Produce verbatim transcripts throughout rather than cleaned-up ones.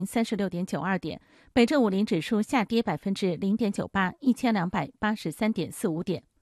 三十六点九二点，北证五零指数下跌百分之零点九八，一千两百八十三点四五点。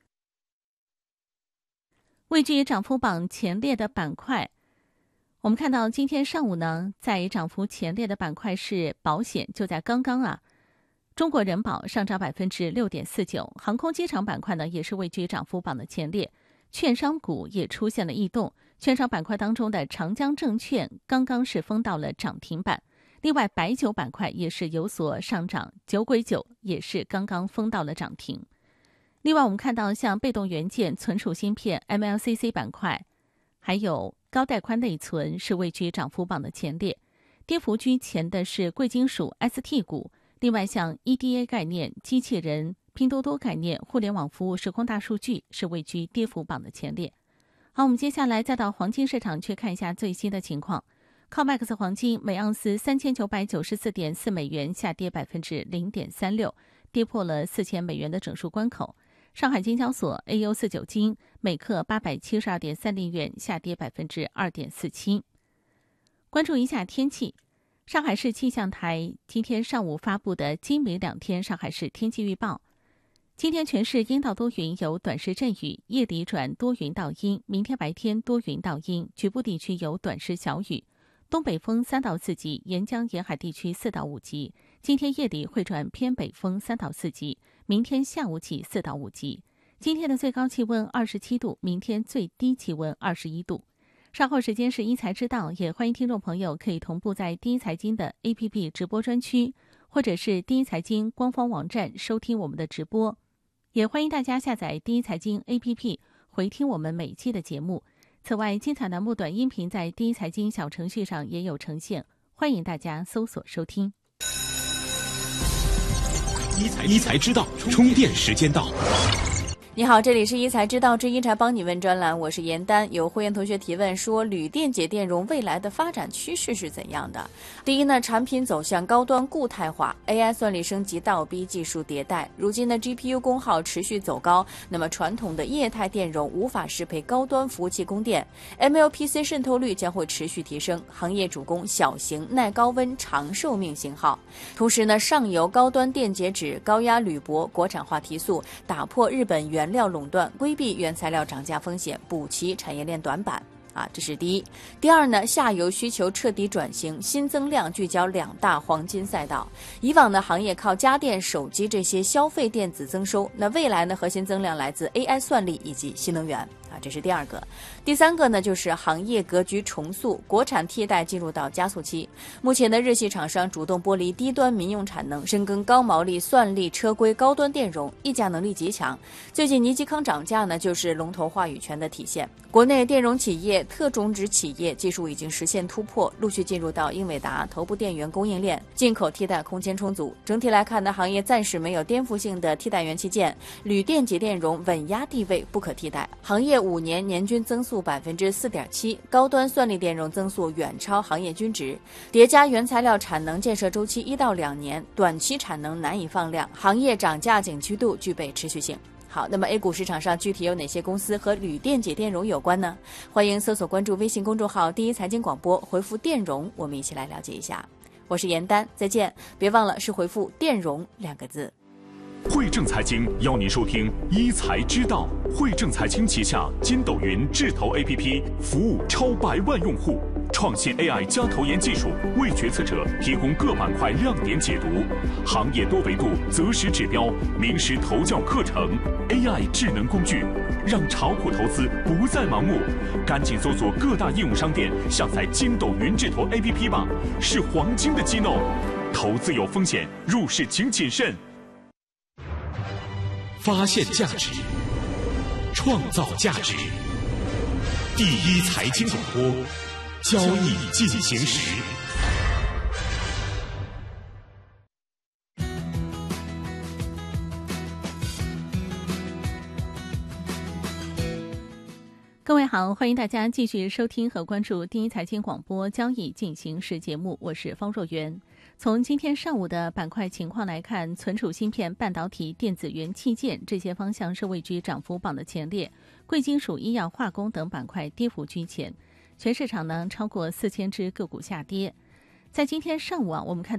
位居涨幅榜前列的板块，我们看到今天上午呢，在涨幅前列的板块是保险，就在刚刚啊，中国人保上涨百分之六点四九，航空机场板块呢也是位居涨幅榜的前列，券商股也出现了异动，券商板块当中的长江证券刚刚是封到了涨停板。另外，白酒板块也是有所上涨，酒鬼酒也是刚刚封到了涨停。另外，我们看到像被动元件、存储芯片、M L C C 板块，还有高带宽内存是位居涨幅榜的前列。跌幅居前的是贵金属、S T 股。另外，像 E D A 概念、机器人、拼多多概念、互联网服务、时空大数据是位居跌幅榜的前列。好，我们接下来再到黄金市场去看一下最新的情况。COMEX 黄金每盎司三千九百九十四点四美元，下跌百分之零点三六，跌破了四千美元的整数关口。上海金交所 A U 四九金每克八百七十二点三零元，下跌百分之二点四七。关注一下天气，上海市气象台今天上午发布的今明两天上海市天气预报。今天全市阴到多云，有短时阵雨，夜里转多云到阴，明天白天多云到阴，局部地区有短时小雨。东北风三到四级，沿江沿海地区四到五级。今天夜里会转偏北风三到四级，明天下午起四到五级。今天的最高气温二十七度，明天最低气温二十一度。稍后时间是一财知道，也欢迎听众朋友可以同步在第一财经的 A P P 直播专区，或者是第一财经官方网站收听我们的直播。也欢迎大家下载第一财经 A P P 回听我们每期的节目。此外，精彩栏目短音频在第一财经小程序上也有呈现，欢迎大家搜索收听。 一财知道，充电时间到。 你好，这里是一财知道之一财帮你问专栏，我是严丹。有会员同学提问说，铝电解电容未来的发展趋势是怎样的？第一呢，产品走向高端固态化 ，A I 算力升级倒逼技术迭代。如今的 G P U 功耗持续走高，那么传统的液态电容无法适配高端服务器供电 ，M L P C 渗透率将会持续提升，行业主攻小型、耐高温、长寿命型号。同时呢，上游高端电解质、高压铝箔国产化提速，打破日本原料垄断，规避原材料涨价风险，补齐产业链短板啊，这是第一。第二呢，下游需求彻底转型，新增量聚焦两大黄金赛道。以往呢，行业靠家电、手机这些消费电子增收，那未来呢，核心增量来自 A I 算力以及新能源。啊，这是第二个。第三个呢，就是行业格局重塑，国产替代进入到加速期。目前的日系厂商主动剥离低端民用产能，深耕高毛利算力车规高端电容，溢价能力极强。最近尼基康涨价呢，就是龙头话语权的体现。国内电容企业、特种植企业技术已经实现突破，陆续进入到英伟达头部电源供应链，进口替代空间充足。整体来看呢，行业暂时没有颠覆性的替代元器件，铝电解电容稳压地位不可替代。行业五年年均增速百分之四点七，高端算力电容增速远超行业均值。叠加原材料产能建设周期一到两年，短期产能难以放量，行业涨价景区度具备持续性。好，那么 A 股市场上具体有哪些公司和铝电解电容有关呢？欢迎搜索关注微信公众号第一财经广播，回复电容，我们一起来了解一下。我是严丹，再见。别忘了是回复电容两个字。 汇正财经邀您收听一财知道。汇正财经旗下筋斗云智投 A P P 服务超百万用户，创新 A I 加投研技术，为决策者提供各板块亮点解读，行业多维度择时指标，名师投教课程 ，A I 智能工具，让炒股投资不再盲目。赶紧搜索各大应用商店，下载筋斗云智投 A P P 吧，是黄金的机弄。投资有风险，入市请谨慎。发现价值，创造价值。第一财经广播，交易进行时。 各位好，欢迎大家继续收听和关注第一财经广播交易进行时节目，我是方若元。从今天上午的板块情况来看，存储芯片、半导体、电子元器件这些方向是位居涨幅榜的前列，贵金属、医药、化工等板块跌幅居前。全市场呢超过四千只个股下跌。 在今天上午啊，我们看